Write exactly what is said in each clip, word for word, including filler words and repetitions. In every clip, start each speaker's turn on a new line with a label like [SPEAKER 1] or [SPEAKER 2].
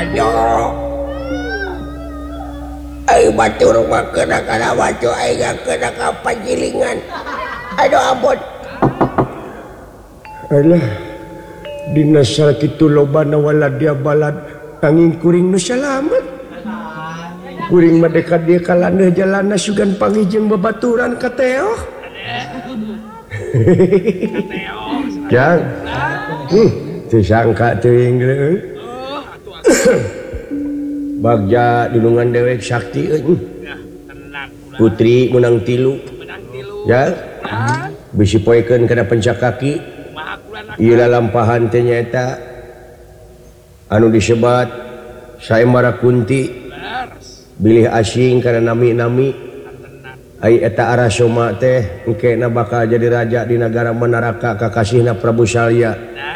[SPEAKER 1] waduh ayo batur mah kena kana waduh ayo kena kapanjilingan aduh ampun alah dina sakitu lobana wala dia balad angin kuring nu salamet kuring mah dekat dia kalana jalana sugan pangijeng babaturan ka teo jang hmm teu sangka teuing bagja dilungan dewek sakti putri menang tilu ya bisi poekeun kana pencak kaki ieu lalampahan teh nyaeta anu disebat Saemara Kunti bilih asing kana nami-nami ai eta Arasoma teh engkena bakal jadi raja di negara Manaraka kakasihna Prabu Salya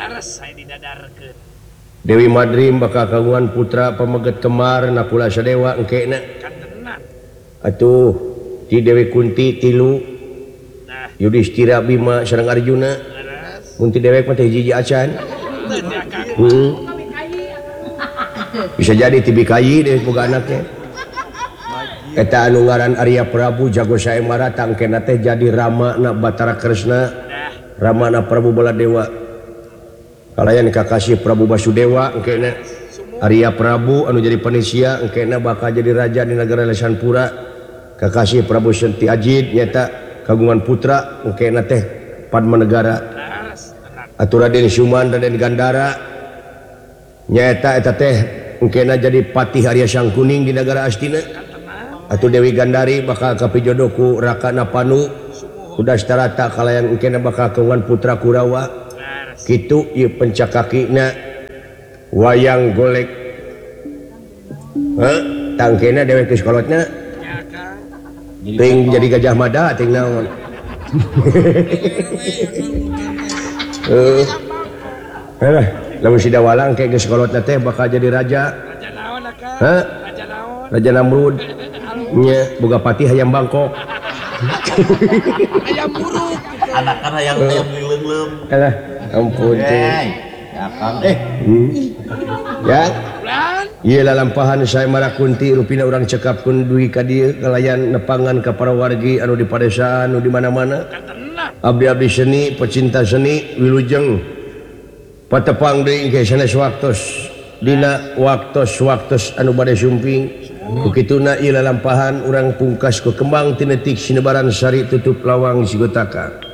[SPEAKER 1] Dewi Madrim bakal kagungan putra pameget kemar nakula sadewa engkena atuh ti Dewi Kunti tilu Yudhistira Bima sareng Arjuna mun ti dewek mah teh hiji acan hmm. bisa jadi ti Bikayi dewek boga anaknya eta anu ngaran Arya Prabu jago Saemara tangkena teh jadi Rama na Batara Kresna Rama na Prabu Baladewa kalayan kakasih Prabu Basudewa engkena Arya Prabu anu jadi Panisia engkena bakal jadi raja di negara Lesanpura kakasih Prabu Sentiajid nyata kagungan putra engkena teh Padmanegara atuh Raden Suman Raden Gandara nyata eta teh engkena jadi patih Arya Sangkuning di negara Astina atuh Dewi Gandari bakal kapijodoh ku Raka Napanu Udastarata kalayan engkena bakal kagungan putra Kurawa kitu ieu pencak kakina wayang golek heh tangkena dewek geus kolotna ting jadi Gajah Mada ting naon eh lah lamun Sidawalang ke geus kolotna teh bakal jadi raja raja naon akang heh raja naon raja Namrud nya boga patih hayam Bangkok hayam buruk anak-anak hayam hayam leung-leung alah ampun teh ya Kang eh ya ieu lalampahan Saemara Kunti rupina urang cekapkeun dugi ka dieu kalayan nepangan ka para wargi anu di padesaan anu di mana-mana abdi-abdi seni pecinta seni wilujeng patepang deui engke sanes waktos dina waktos-waktos anu bade sumping kukituna ieu lalampahan urang pungkas ku kembang tinetik sinebaran sari tutup lawang sigotaka